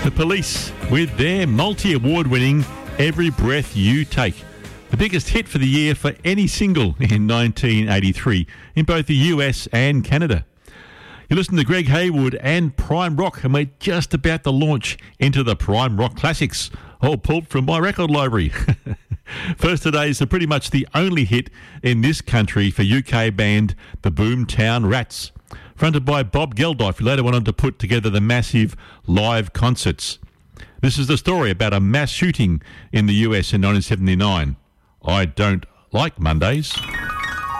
The Police with their multi-award winning Every Breath You Take. The biggest hit for the year for any single in 1983 in both the US and Canada. You listen to Greg Haywood and Prime Rock, and we're just about to launch into the Prime Rock Classics, all pulled from my record library. First today is pretty much the only hit in this country for UK band the Boomtown Rats, fronted by Bob Geldof, who later went on to put together the massive live concerts. This is the story about a mass shooting in the US in 1979. I don't like Mondays.